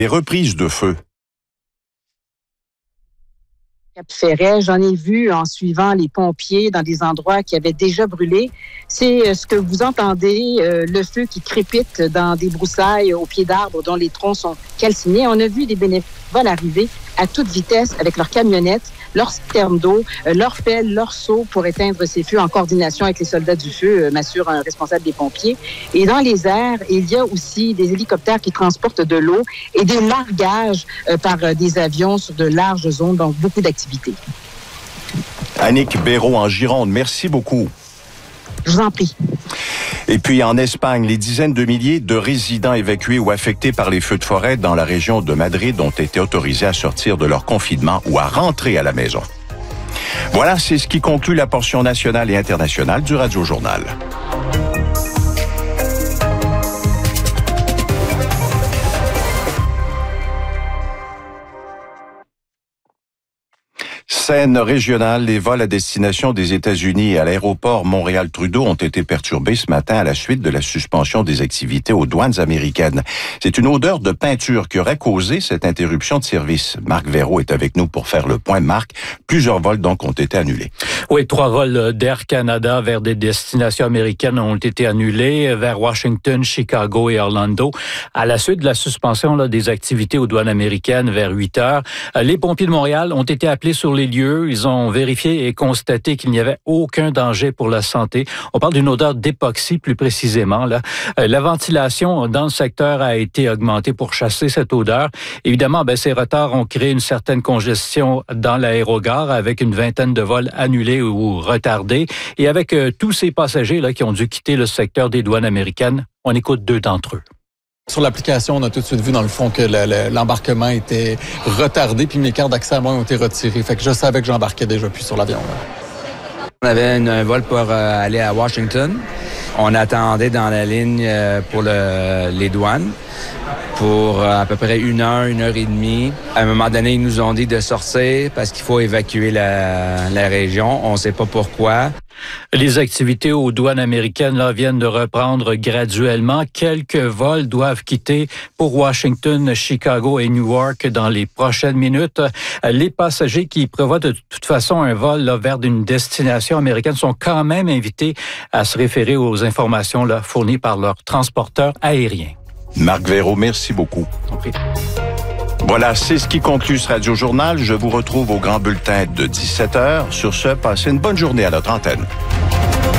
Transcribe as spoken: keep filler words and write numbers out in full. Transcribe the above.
Les reprises de feu. Cap-Ferret, j'en ai vu en suivant les pompiers dans des endroits qui avaient déjà brûlé. C'est euh, ce que vous entendez, euh, le feu qui crépite dans des broussailles au pied d'arbres dont les troncs sont calcinés. On a vu des bénévoles arriver à toute vitesse avec leurs camionnettes, leurs citernes d'eau, euh, leurs pelles, leurs seaux pour éteindre ces feux en coordination avec les soldats du feu, euh, m'assure un responsable des pompiers. Et dans les airs, il y a aussi des hélicoptères qui transportent de l'eau et des largages euh, par euh, des avions sur de larges zones, donc beaucoup d'activités. Annick Béraud en Gironde, merci beaucoup. Je vous en prie. Et puis en Espagne, les dizaines de milliers de résidents évacués ou affectés par les feux de forêt dans la région de Madrid ont été autorisés à sortir de leur confinement ou à rentrer à la maison. Voilà, c'est ce qui conclut la portion nationale et internationale du Radio Journal. Scène régionale, les vols à destination des États-Unis et à l'aéroport Montréal-Trudeau ont été perturbés ce matin à la suite de la suspension des activités aux douanes américaines. C'est une odeur de peinture qui aurait causé cette interruption de service. Marc Véraud est avec nous pour faire le point. Marc, plusieurs vols donc ont été annulés. Oui, trois vols d'Air Canada vers des destinations américaines ont été annulés vers Washington, Chicago et Orlando. À la suite de la suspension là, des activités aux douanes américaines vers huit heures, les pompiers de Montréal ont été appelés sur les lieux. Ils ont vérifié et constaté qu'il n'y avait aucun danger pour la santé. On parle d'une odeur d'époxy plus précisément. Là. La ventilation dans le secteur a été augmentée pour chasser cette odeur. Évidemment, ben, ces retards ont créé une certaine congestion dans l'aérogare avec une vingtaine de vols annulés ou retardés. Et avec euh, tous ces passagers là, qui ont dû quitter le secteur des douanes américaines, on écoute deux d'entre eux. Sur l'application, on a tout de suite vu dans le fond que le, le, l'embarquement était retardé puis mes cartes d'accès à moi ont été retirées. Fait que je savais que j'embarquais déjà plus sur l'avion. Là. On avait une, un vol pour euh, aller à Washington. On attendait dans la ligne euh, pour le, les douanes pour euh, à peu près une heure, une heure et demie. À un moment donné, ils nous ont dit de sortir parce qu'il faut évacuer la, la région. On ne sait pas pourquoi. Les activités aux douanes américaines là, viennent de reprendre graduellement. Quelques vols doivent quitter pour Washington, Chicago et Newark dans les prochaines minutes. Les passagers qui prévoient de toute façon un vol là, vers une destination américaine sont quand même invités à se référer aux informations là, fournies par leur transporteur aérien. Marc Véraud, merci beaucoup. Okay. Voilà, c'est ce qui conclut ce Radio Journal. Je vous retrouve au grand bulletin de dix-sept heures. Sur ce, passez une bonne journée à notre antenne.